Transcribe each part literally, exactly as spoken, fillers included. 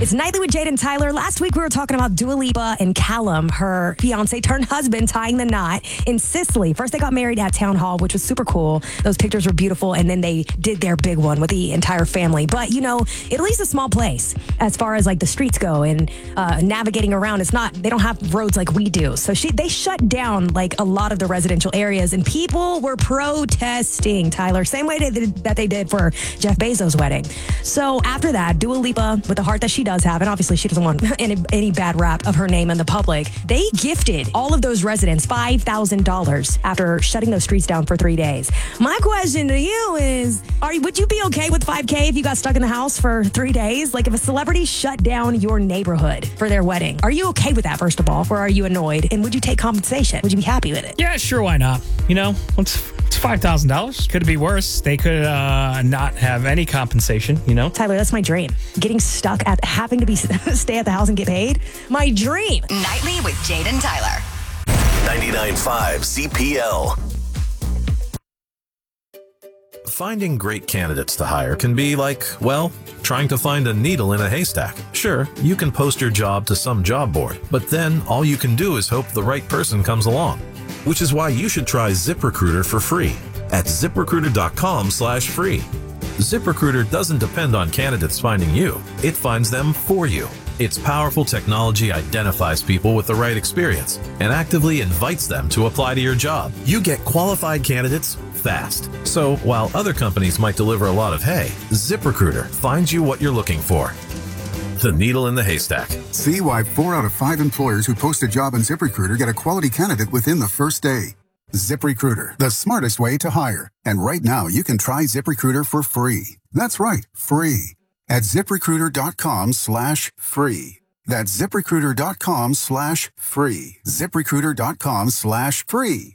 It's Nightly with Jade and Tyler. Last week we were talking about Dua Lipa and Callum, her fiance turned husband, tying the knot in Sicily. First they got married at Town Hall, which was super cool. Those pictures were beautiful. And then they did their big one with the entire family. But, you know, Italy's a small place as far as like the streets go and uh, navigating around. It's not, they don't have roads like we do. So she, they shut down like a lot of the residential areas and people were protesting, Tyler, same way they did, that they did for Jeff Bezos' wedding. So after that, Dua Lipa, with the heart that she does have, and obviously she doesn't want any, any bad rap of her name in the public, they gifted all of those residents five thousand dollars after shutting those streets down for three days. My question to you is, are you, would you be okay with five K if you got stuck in the house for three days? Like if a celebrity shut down your neighborhood for their wedding, are you okay with that, first of all, or are you annoyed? And would you take compensation? Would you be happy with it? Yeah, sure, why not? You know, it's, it's five thousand dollars. Could it be worse? They could uh, not have any compensation, you know? Tyler, that's my dream. Getting stuck at having to be stay at the house and get paid. My dream. Nightly with Jade and Tyler. ninety-nine point five C P L. Finding great candidates to hire can be like, well, trying to find a needle in a haystack. Sure, you can post your job to some job board, but then all you can do is hope the right person comes along. Which is why you should try ZipRecruiter for free at ZipRecruiter.com slash free. ZipRecruiter doesn't depend on candidates finding you. It finds them for you. Its powerful technology identifies people with the right experience and actively invites them to apply to your job. You get qualified candidates fast. So while other companies might deliver a lot of hay, ZipRecruiter finds you what you're looking for. The needle in the haystack. See why four out of five employers who post a job on ZipRecruiter get a quality candidate within the first day. ZipRecruiter, the smartest way to hire. And right now, you can try ZipRecruiter for free. That's right, free. At ZipRecruiter.com slash free. That's ZipRecruiter.com slash free. ZipRecruiter.com slash free.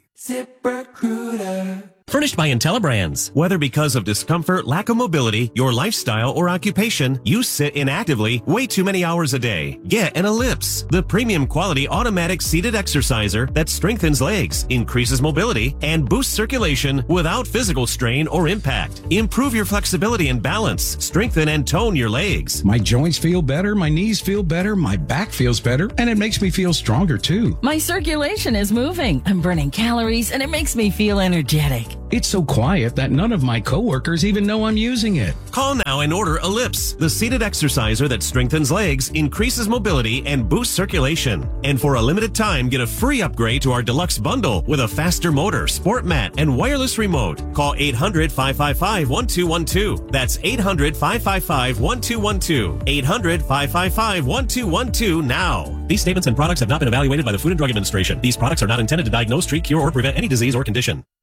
ZipRecruiter. Furnished by IntelliBrands. Whether because of discomfort, lack of mobility, your lifestyle, or occupation, you sit inactively way too many hours a day. Get an Ellipse, the premium quality automatic seated exerciser that strengthens legs, increases mobility, and boosts circulation without physical strain or impact. Improve your flexibility and balance. Strengthen and tone your legs. My joints feel better, my knees feel better, my back feels better, and it makes me feel stronger too. My circulation is moving. I'm burning calories, and it makes me feel energetic. It's so quiet that none of my coworkers even know I'm using it. Call now and order Ellipse, the seated exerciser that strengthens legs, increases mobility, and boosts circulation. And for a limited time, get a free upgrade to our deluxe bundle with a faster motor, sport mat, and wireless remote. Call eight hundred, five five five, one two one two. That's eight hundred, five five five, one two one two. eight hundred, five five five, one two one two now. These statements and products have not been evaluated by the Food and Drug Administration. These products are not intended to diagnose, treat, cure, or prevent any disease or condition.